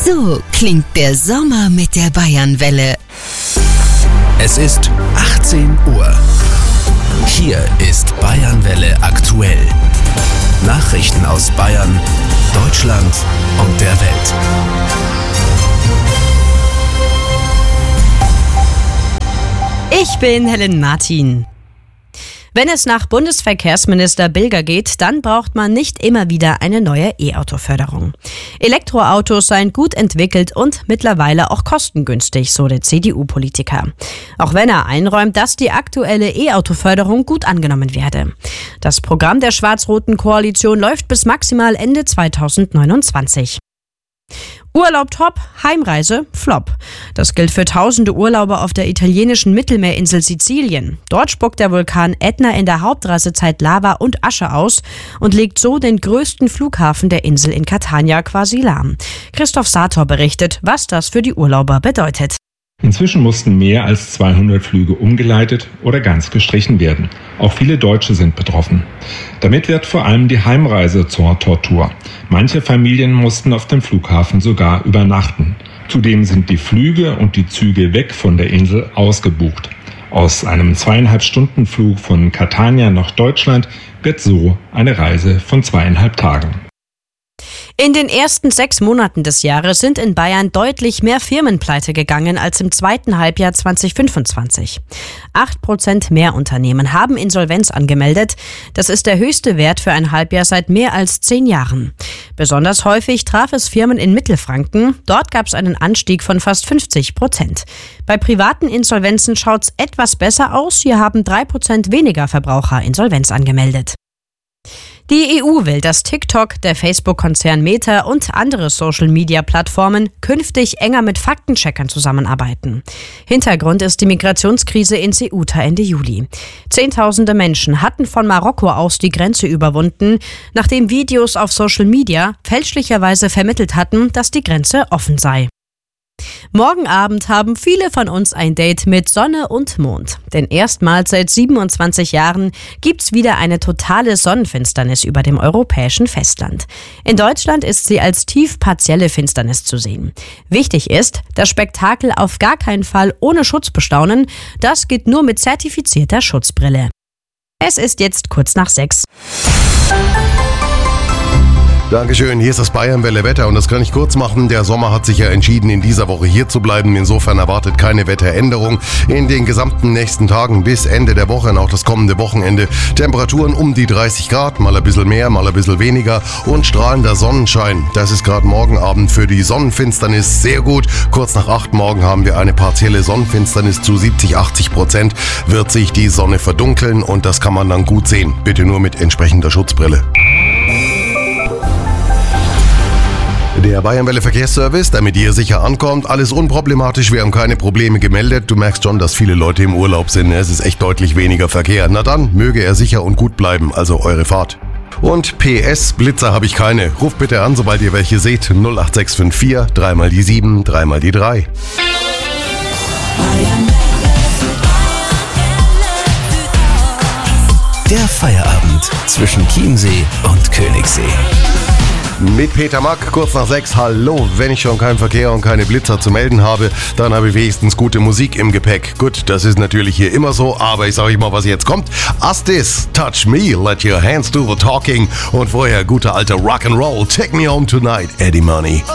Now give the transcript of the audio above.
So klingt der Sommer mit der Bayernwelle. Es ist 18 Uhr. Hier ist Bayernwelle aktuell. Nachrichten aus Bayern, Deutschland und der Welt. Ich bin Helen Martin. Wenn es nach Bundesverkehrsminister Bilger geht, dann braucht man nicht immer wieder eine neue E-Auto-Förderung. Elektroautos seien gut entwickelt und mittlerweile auch kostengünstig, so der CDU-Politiker. Auch wenn er einräumt, dass die aktuelle E-Auto-Förderung gut angenommen werde. Das Programm der schwarz-roten Koalition läuft bis maximal Ende 2029. Urlaub top, Heimreise flop. Das gilt für tausende Urlauber auf der italienischen Mittelmeerinsel Sizilien. Dort spuckt der Vulkan Ätna in der Hauptreisezeit Lava und Asche aus und legt so den größten Flughafen der Insel in Catania quasi lahm. Christoph Sator berichtet, was das für die Urlauber bedeutet. Inzwischen mussten mehr als 200 Flüge umgeleitet oder ganz gestrichen werden. Auch viele Deutsche sind betroffen. Damit wird vor allem die Heimreise zur Tortur. Manche Familien mussten auf dem Flughafen sogar übernachten. Zudem sind die Flüge und die Züge weg von der Insel ausgebucht. Aus einem 2,5-Stunden-Flug von Catania nach Deutschland wird so eine Reise von 2,5 Tagen. In den ersten 6 Monaten des Jahres sind in Bayern deutlich mehr Firmen pleite gegangen als im zweiten Halbjahr 2025. 8% mehr Unternehmen haben Insolvenz angemeldet. Das ist der höchste Wert für ein Halbjahr seit mehr als 10 Jahren. Besonders häufig traf es Firmen in Mittelfranken. Dort gab es einen Anstieg von fast 50%. Bei privaten Insolvenzen schaut's etwas besser aus. Hier haben 3% weniger Verbraucher Insolvenz angemeldet. Die EU will, dass TikTok, der Facebook-Konzern Meta und andere Social-Media-Plattformen künftig enger mit Faktencheckern zusammenarbeiten. Hintergrund ist die Migrationskrise in Ceuta Ende Juli. Zehntausende Menschen hatten von Marokko aus die Grenze überwunden, nachdem Videos auf Social Media fälschlicherweise vermittelt hatten, dass die Grenze offen sei. Morgen Abend haben viele von uns ein Date mit Sonne und Mond. Denn erstmals seit 27 Jahren gibt's wieder eine totale Sonnenfinsternis über dem europäischen Festland. In Deutschland ist sie als tief partielle Finsternis zu sehen. Wichtig ist, das Spektakel auf gar keinen Fall ohne Schutz bestaunen. Das geht nur mit zertifizierter Schutzbrille. Es ist jetzt kurz nach 6. Dankeschön, hier ist das Bayernwelle Wetter und das kann ich kurz machen. Der Sommer hat sich ja entschieden, in dieser Woche hier zu bleiben. Insofern erwartet keine Wetteränderung in den gesamten nächsten Tagen bis Ende der Woche und auch das kommende Wochenende. Temperaturen um die 30 Grad, mal ein bisschen mehr, mal ein bisschen weniger und strahlender Sonnenschein. Das ist gerade morgen Abend für die Sonnenfinsternis sehr gut. Kurz nach 8 morgen haben wir eine partielle Sonnenfinsternis zu 70-80%. Wird sich die Sonne verdunkeln und das kann man dann gut sehen. Bitte nur mit entsprechender Schutzbrille. Der Bayernwelle Verkehrsservice, damit ihr sicher ankommt, alles unproblematisch, wir haben keine Probleme gemeldet. Du merkst schon, dass viele Leute im Urlaub sind, es ist echt deutlich weniger Verkehr. Na dann, möge er sicher und gut bleiben, also eure Fahrt. Und PS, Blitzer habe ich keine. Ruft bitte an, sobald ihr welche seht, 08654 3 mal die 7, 3 mal die 3. Der Feierabend zwischen Chiemsee und Königssee. Mit Peter Mack, kurz nach 6. Hallo, wenn ich schon keinen Verkehr und keine Blitzer zu melden habe, dann habe ich wenigstens gute Musik im Gepäck. Gut, das ist natürlich hier immer so, aber ich sage euch mal, was jetzt kommt. Astis, Touch Me, Let Your Hands Do the Talking und vorher guter alter Rock'n'Roll, Take Me Home Tonight, Eddie Money.